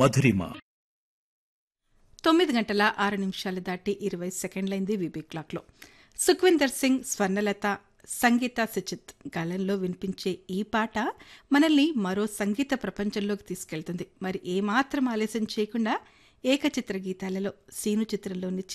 మధురిమ. 9:06 దాటి 20 సెకండ్లైంది వీబీ క్లాక్లో. సుఖ్విందర్ సింగ్, స్వర్ణలత, సంగీత సుచిత్ గాలంలో వినిపించే ఈ పాట మనల్ని మరో సంగీత ప్రపంచంలోకి తీసుకెళ్తుంది. మరి ఏమాత్రం ఆలస్యం చేయకుండా ఏకచిత్ర గీతాలలో సీను చిత్రంలోని